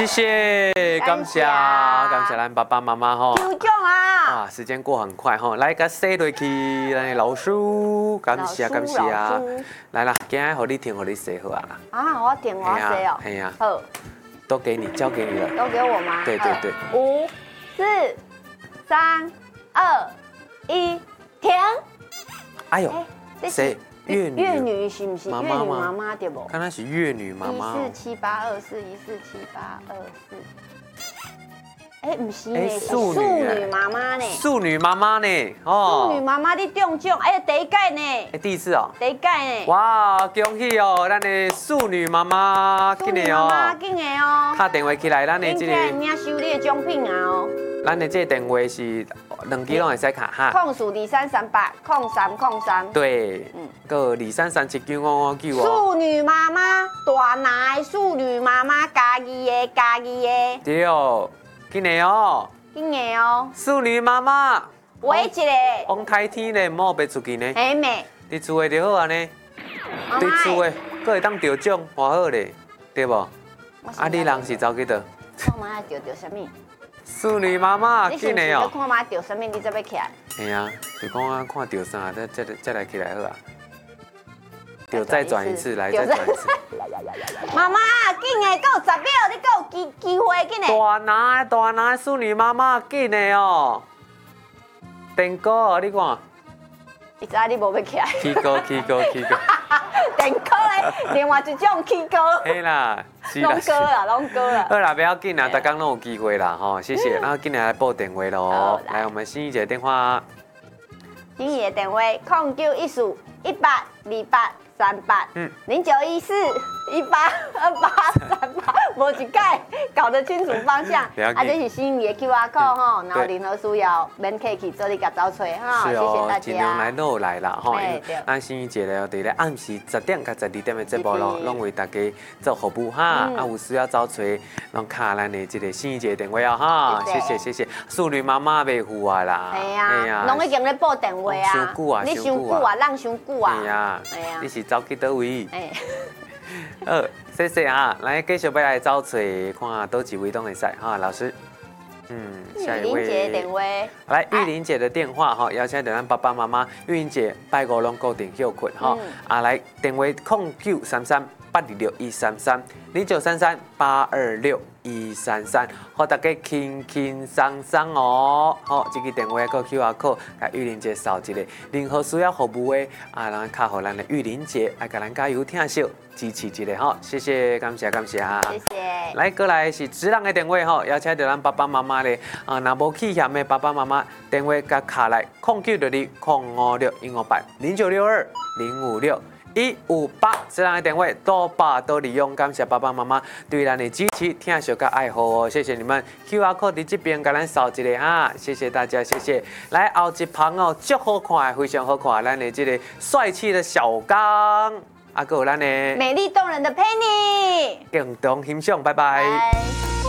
谢谢，感谢咱爸爸妈妈吼。 抽奖啊！ 啊，时间过很快吼，来甲洗落去，咱的老师，感谢。来啦，今日互你听，互你洗好啊啦。 啊，我听我洗哦。 嘿呀。 好。 都给你，交给你了。 都给我吗？ 对。 5、4、3、2、1，停。 哎呦，谁？ 越女是不是？越女妈妈对不？ 看那是越女妈妈。 1478241478224。不是呢，素女妈妈呢？ 素女妈妈呢？ 哦，素女妈妈你中奖，哎呀，第一届呢？ 第一次哦。 第一届呢？ 哇，恭喜哦，咱的素女妈妈， 紧的哦，紧的哦。 打电话起来，咱的这个， 领收你的奖品啊哦。 咱的这个电话是2支拢会使卡哈。 0423380303。 对，个23379559哦。 素女妈妈，大奶素女妈妈，家己的。 对哦。紧的哦，素女妈妈， 喂一个， 往台天呢，莫别出去呢。 嘿妹， 伫厝的就好啊呢，伫厝的，佫会当得奖，偌好咧，对无？啊，你人是走去倒？ 看妈得什么？ 素女妈妈，紧的哦。 你看妈得什么，你才要起来？ 嘿啊，就讲啊，看到啥，再来起来好啊。就再转一次，来再转一次。 妈妈，紧的，够10秒，你够机会紧的。 大拿素女妈妈紧的哦。电歌哦，你看。 你知你无要起来。 起歌。 电歌的，另外一种起歌。 嘿啦， 拢歌啦。 好啦，不要紧啦，大家拢有机会啦，吼，谢谢。然后今日来报电话咯，来，我们心怡姐的电话。 心怡的电话：0915180838，0914182838，无一届搞得清楚方向。啊，这是心怡的 QR code 吼，然后任何需要免客气，做你甲找找哈。谢谢大家。 尽量来都有来啦，吼。咱心怡姐咧，伫咧暗时10点到12点的节目咯，拢为大家做服务哈。啊，有需要找找，拢卡咱的这个心怡姐的电话哦哈。谢谢。素女妈妈袂付啊啦。 系啊，拢已经咧报电话啊。 伤久啊， 你伤久啊，人伤久啊。 系啊，你是走去倒位？谢谢啊，来继续要来找找，看倒几位都会使哈，老师。下一位。 玉玲姐的电话。 来，玉玲姐的电话哈，邀请到咱爸爸妈妈，玉玲姐拜五拢固定休困哈。啊，来电话0933826133，0933826133，好，大家轻轻松松哦。好，这个电话个 QR code，甲玉玲姐扫一个。任何需要服务的啊，咱卡好咱的玉玲姐，爱甲咱加油听惜。支持一下哈，谢谢，感谢。谢谢。 来，过来是职人的电话哈，邀请到咱爸爸妈妈咧，若无去险的爸爸妈妈，电话甲卡来09620561580962056158，职人的电话多把都利用，感谢爸爸妈妈对咱的支持、听惜甲爱护哦，谢谢你们。QR code 伫这边，甲咱扫一个哈，谢谢大家，谢谢。来后一旁哦，足好看，非常好看，咱的这个帅气的小刚。啊，还有咱的美丽动人的 Penny， 共同欣赏，拜拜。